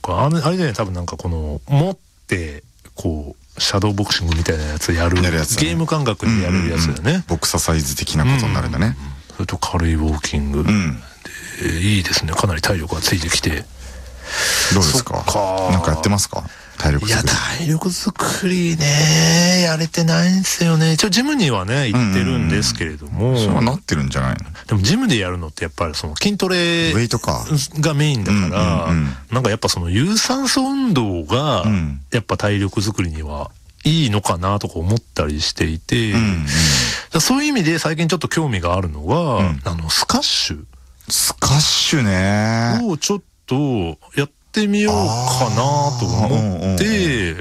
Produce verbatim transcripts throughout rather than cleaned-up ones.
かあれあれだよね多分なんかこの持ってこうシャドーボクシングみたいなやつやるやるやつだねゲーム感覚でやれるやつだよね、 うんうんうん、ボクササイズ的なことになるんだね、 うんうんうん、それと軽いウォーキング、うん、でいいですね。かなり体力がついてきて。 どうですか、なんかやってますか体力作り。 いや体力作りねやれてないんですよね。一応ジムにはね行ってるんですけれども、うんうんうん、 そうなってるんじゃないの。でもジムでやるのってやっぱりその筋トレウェイトかがメインだから、 うんうんうん、なんかやっぱその有酸素運動がやっぱ体力作りにはいいのかなとか思ったりしていて、うんうん、そういう意味で最近ちょっと興味があるのが、うん、あのスカッシュスカッシュねをちょっとやってみようかなと思って、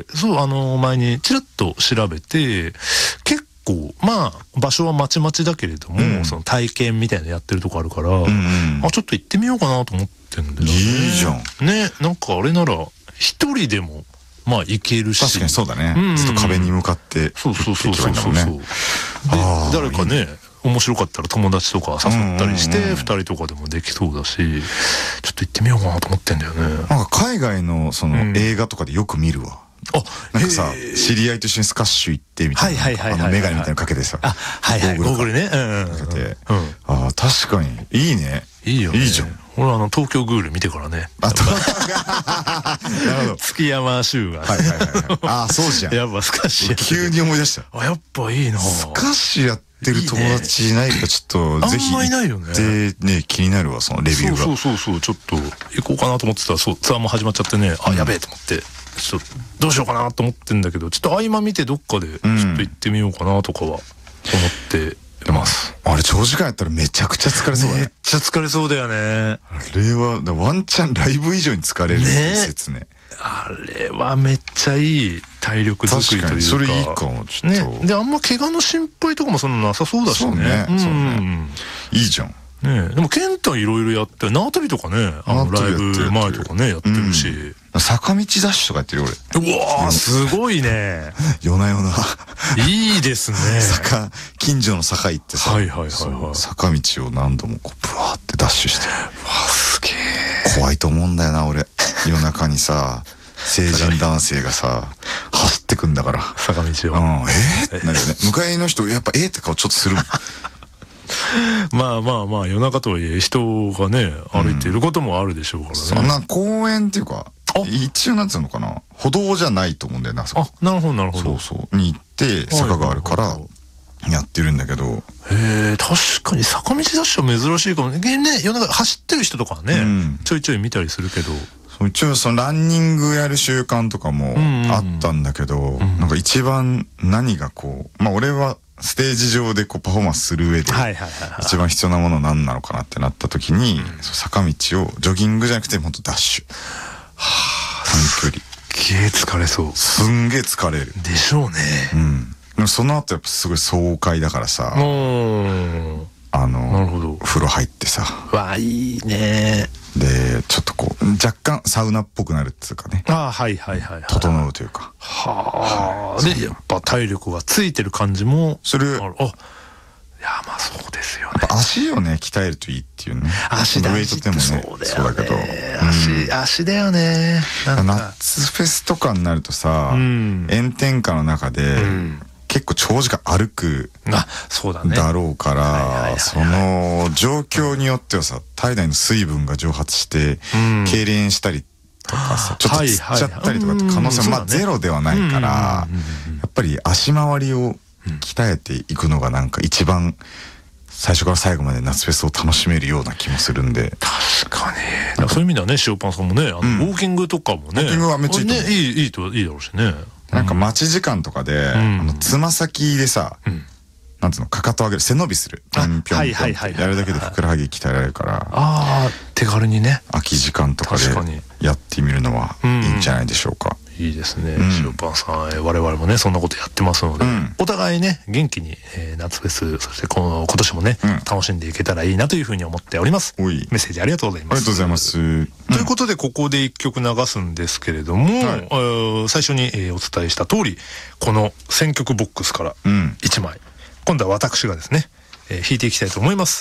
そうあの前にちらっと調べて、結構まあ場所はまちまちだけれども、うん、その体験みたいなのやってるとこあるから、うんうん、あちょっと行ってみようかなと思ってんだよね。 いいじゃんね。なんかあれなら一人でもまあ行けるし、 確かにそうだね、うんうん、ずっと壁に向かってそうそうそうそうそうそう、で誰かね面白かったら友達とか誘ったりしてふたりとかでもできそうだし、ちょっと行ってみようかなと思ってんだよね。 なんか海外のその映画とかでよく見るわ、うん、あなんかさ知り合いと一緒にスカッシュ行ってみたいな、あのメガネみたいなのかけてさ、あはいはいゴーグルね、 かけて、ああ確かにいいね。 いいよね。 いいじゃん。 俺あの東京グール見てからね。あとなるほど。月山修が。 はいはいはい。ああそうじゃん。 やっぱスカッシュ。 急に思い出した。 あやっぱいいな。 スカッシュやってる友達いないかちょっとぜひ。 あんまいないよね。 でね気になるわそのレビューが。 そうそうそうそうちょっと行こうかなと思ってたらそうツアーも始まっちゃってね、あやべえと思って。ちょっとどうしようかなと思ってんだけど、ちょっと合間見てどっかでちょっと行ってみようかなとかは思ってます。 あれ長時間やったらめちゃくちゃ疲れそうだね。 めっちゃ疲れそうだよね。 あれはワンチャンライブ以上に疲れる説ね。 あれはめっちゃいい体力作りというか。 確かにそれいいかもちょっと。 ね、であんま怪我の心配とかもそんななさそうだしね。そうね。 うん、そうね。いいじゃん。 ねでもケンタいろいろやって縄跳びとかねあのライブ前とかねやってるし、 うん、坂道ダッシュとかやってるよ俺。うわーすごいね。 夜な夜ないいですね。 坂近所の坂行ってさ、 はいはいはいはい、 坂道を何度もこうブワーってダッシュしてる。 わすげえ怖いと思うんだよな俺。夜中にさ成人男性がさ走ってくんだから坂道を、うん、 えー、ってなるよね。向かいの人やっぱえーって顔ちょっとするもん。 まあまあまあ夜中とはいえ人がね歩いていることもあるでしょうからね、うん、 そんな公園っていうか一応なんつうのかな歩道じゃないと思うんだよな。 あなるほどなるほど。 そうそうに行って坂があるからやってるんだけど、 へえ確かに坂道ダッシュは珍しいかもね。ね夜中走ってる人とかはね、うん、ちょいちょい見たりするけど、 そう一応そのランニングやる習慣とかもあったんだけど、うんうん、なんか一番何がこうまあ俺はステージ上でこうパフォーマンスする上で一番必要なものは何なのかなってなった時に、うん、坂道をジョギングじゃなくてほんとダッシュ、はあ、短距離すげえ疲れそう。 すんげえ疲れるでしょうね。 うんでもその後やっぱすごい爽快だからさ、あのなるほど風呂入ってさわいいね。 でちょっとこう若干サウナっぽくなるっていうかね、 あはいはいはい、はい、 整うというかはあ、でやっぱ体力がついてる感じもする。あいやまあそうですよね。 やっぱ足をね鍛えるといいっていうね。 足だウェイトでもねそうだけど、 足足だよね。 夏フェスとかになるとさ、うん、炎天下の中で、うん結構長時間歩くだろうからその状況によってはさ体内の水分が蒸発して痙攣したりとかさちょっとつっちゃったりとかって可能性はまあゼロではないからやっぱり足回りを鍛えていくのがなんか一番最初から最後まで夏フェスを楽しめるような気もするんで。 確かにそういう意味ではね塩パンさんもねあのウォーキングとかもねウォーキングはめっちゃいいと思う。いいいいといいだろうしね。 なんか待ち時間とかで、うん、あのつま先でさ、うん、なんつうのかかと上げる背伸びするぴょんぴょんぴょんってやるだけでふくらはぎ鍛えられるから、 あー手軽にね空き時間とかでやってみるのはいいんじゃないでしょうか。 いいですね、うん、塩パンさん我々もねそんなことやってますので、うん、お互いね元気に、えー、夏フェスそしてこの今年もね、うん、楽しんでいけたらいいなというふうに思っております。メッセージありがとうございます。 ありがとうございます、うん、 ということでここで一曲流すんですけれども、はい、最初に、えー、お伝えした通りこの選曲ボックスからいちまい、うん、今度は私がですね、えー、弾いていきたいと思います。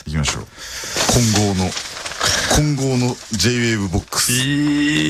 いきましょう。混合の混合の ジェイウェーブ ボックス。